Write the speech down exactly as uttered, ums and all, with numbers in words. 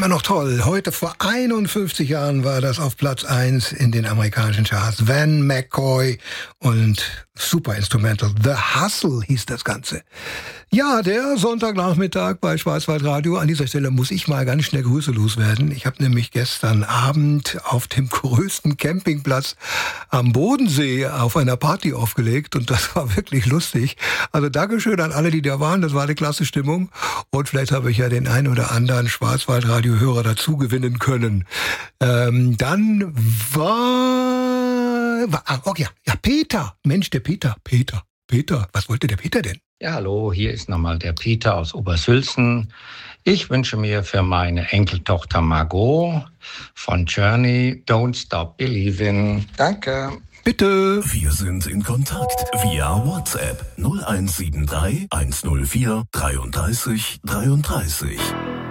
immer noch toll. Heute vor einundfünfzig Jahren war das auf Platz eins in den amerikanischen Charts. Van McCoy und Super Instrumental. The Hustle hieß das Ganze. Ja, der Sonntagnachmittag bei Schwarzwaldradio. An dieser Stelle muss ich mal ganz schnell Grüße loswerden. Ich habe nämlich gestern Abend auf dem größten Campingplatz am Bodensee auf einer Party aufgelegt und das war wirklich lustig. Also Dankeschön an alle, die da waren. Das war eine klasse Stimmung und vielleicht habe ich ja den ein oder anderen Schwarzwaldradio-Hörer dazu gewinnen können. Ähm, dann war... war ah, okay, ja, Peter. Mensch, der Peter. Peter. Peter. Was wollte der Peter denn? Ja, hallo, hier ist nochmal der Peter aus Obersülzen. Ich wünsche mir für meine Enkeltochter Margot von Journey Don't Stop Believin'. Danke. Bitte. Wir sind in Kontakt via WhatsApp null eins sieben drei eins null vier drei drei drei drei.